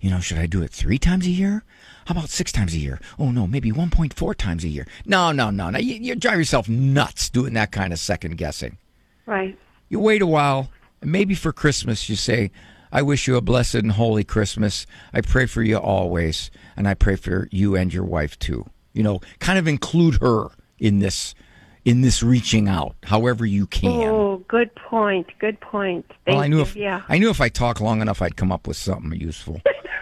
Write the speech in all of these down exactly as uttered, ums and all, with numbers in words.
You know, should I do it three times a year? How about six times a year? Oh, no, maybe one point four times a year. No, no, no, no. You, you drive yourself nuts doing that kind of second guessing. Right. You wait a while, and maybe for Christmas you say, I wish you a blessed and holy Christmas. I pray for you always, and I pray for you and your wife too. You know, kind of include her in this in this reaching out, however you can. Oh, good point. Good point. Thank well, I knew you. if yeah. I knew if I talked long enough, I'd come up with something useful.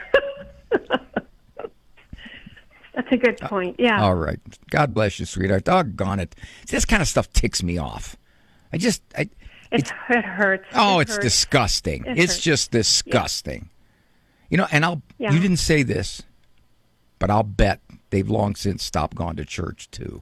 That's a good point. Yeah. All right. God bless you, sweetheart. Doggone it. This kind of stuff ticks me off. I just, I. It's, it hurts. Oh, it it's hurts. disgusting. It it's hurts. just disgusting. Yeah. You know, and I'll. Yeah. You didn't say this, but I'll bet they've long since stopped going to church too.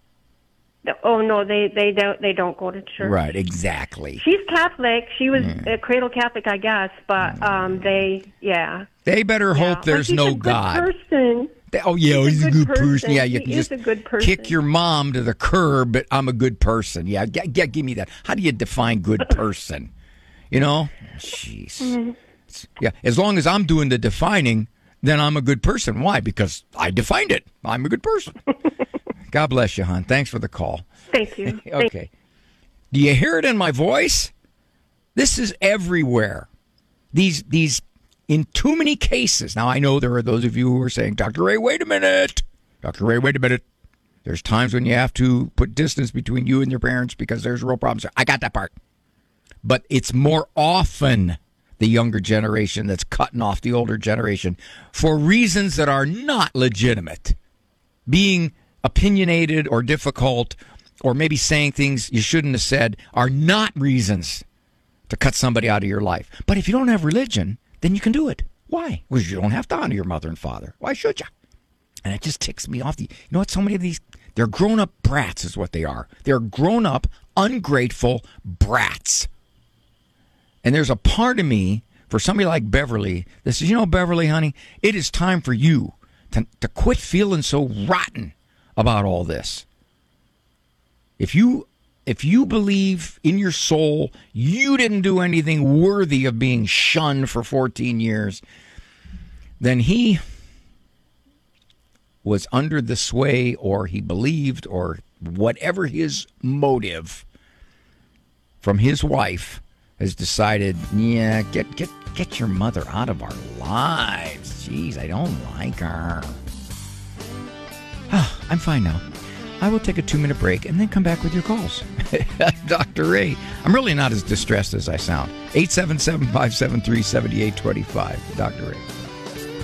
Oh no, they they don't they don't go to church. Right. Exactly. She's Catholic. She was Mm. a cradle Catholic, I guess, but um, they yeah. They better yeah. hope there's But he's no a good God. Person. They, oh yeah, He's he's, a a good good person. person. Yeah, you He can is just a good person. kick your mom to the curb, but I'm a good person. Yeah, g- g- give me that. How do you define good person? You know, jeez. Mm-hmm. Yeah, as long as I'm doing the defining, then I'm a good person. Why? Because I defined it. I'm a good person. God bless you, hon. Thanks for the call. Thank you. Okay. Do you hear it in my voice? This is everywhere. These these in too many cases. Now, I know there are those of you who are saying, Doctor Ray, wait a minute. Doctor Ray, wait a minute. There's times when you have to put distance between you and your parents because there's real problems. I got that part. But it's more often the younger generation that's cutting off the older generation for reasons that are not legitimate. Being opinionated or difficult or maybe saying things you shouldn't have said are not reasons to cut somebody out of your life. But if you don't have religion, then you can do it. Why? Because you don't have to honor your mother and father. Why should you? And it just ticks me off. You know what? So many of these, they're grown-up brats is what they are. They're grown-up, ungrateful brats. And there's a part of me, for somebody like Beverly, that says, you know, Beverly, honey, it is time for you to, to quit feeling so rotten about all this. If you if you believe in your soul you didn't do anything worthy of being shunned for fourteen years, then he was under the sway, or he believed, or whatever his motive from his wife has decided, yeah, get get get your mother out of our lives. Jeez, I don't like her. Ah, I'm fine now. I will take a two-minute break and then come back with your calls. Doctor Ray, I'm really not as distressed as I sound. eight seven seven, five seven three, seven eight two five. Doctor Ray.